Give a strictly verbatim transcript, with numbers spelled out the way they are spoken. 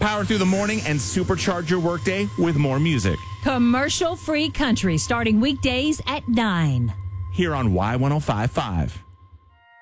Power through the morning and supercharge your workday with more music. Commercial-free country starting weekdays at nine. Here on Y one oh five point five.